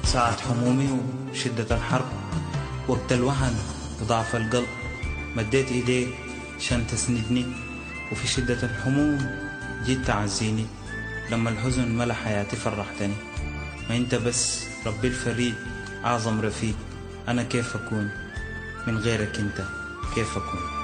ساعة همومي وشدة الحرب، وقت الوهن وضعف القلب، مديت ايديك عشان تسندني، وفي شدة الحموم جيت تعزيني. لما الحزن ملا حياتي فرحتني، ما انت بس ربي الفريد أعظم رفيق. أنا كيف أكون من غيرك؟ انت كيف أكون؟